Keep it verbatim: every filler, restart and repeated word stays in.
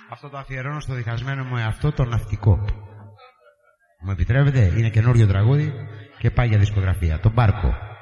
Αυτό το αφιερώνω στο διχασμένο μου εαυτό, το ναυτικό. Μου επιτρέπετε, είναι καινούριο τραγούδι και πάει για δισκογραφία. Το Μπάρκο.